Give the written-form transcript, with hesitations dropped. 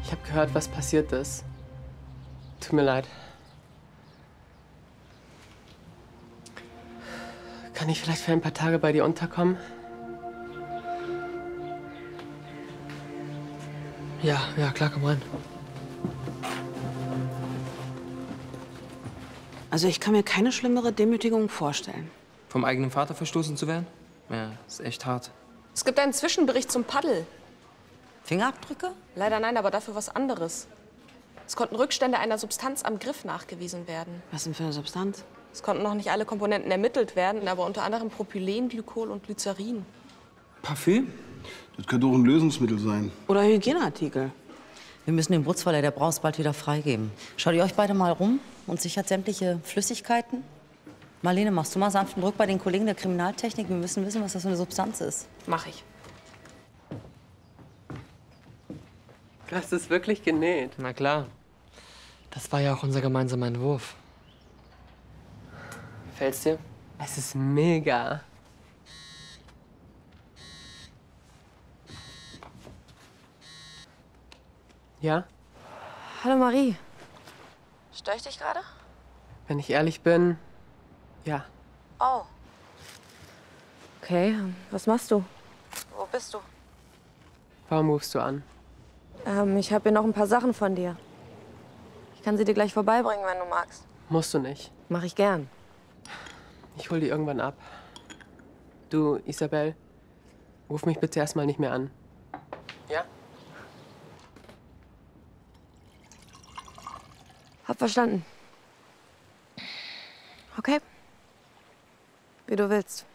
Ich habe gehört, was passiert ist. Tut mir leid. Kann ich vielleicht für ein paar Tage bei dir unterkommen? Ja, klar, komm rein. Also ich kann mir keine schlimmere Demütigung vorstellen. Vom eigenen Vater verstoßen zu werden? Ja, ist echt hart. Es gibt einen Zwischenbericht zum Paddel. Fingerabdrücke? Leider nein, aber dafür was anderes. Es konnten Rückstände einer Substanz am Griff nachgewiesen werden. Was denn für eine Substanz? Es konnten noch nicht alle Komponenten ermittelt werden, aber unter anderem Propylen, Glykol und Glycerin. Parfüm? Das könnte auch ein Lösungsmittel sein. Oder Hygieneartikel. Wir müssen den Brutzweiler der Braus bald wieder freigeben. Schaut ihr euch beide mal rum und sichert sämtliche Flüssigkeiten? Marlene, machst du mal sanften Druck bei den Kollegen der Kriminaltechnik? Wir müssen wissen, was das für eine Substanz ist. Mach ich. Du hast es wirklich genäht. Na klar. Das war ja auch unser gemeinsamer Entwurf. Gefällt's dir? Es ist mega. Ja? Hallo Marie. Störe ich dich gerade? Wenn ich ehrlich bin, ja. Oh. Okay, was machst du? Wo bist du? Warum rufst du an? Ich habe hier noch ein paar Sachen von dir. Ich kann sie dir gleich vorbeibringen, wenn du magst. Musst du nicht. Mach ich gern. Ich hol die irgendwann ab. Du, Isabel, ruf mich bitte erstmal nicht mehr an. Ja? Hab verstanden. Okay. Wie du willst.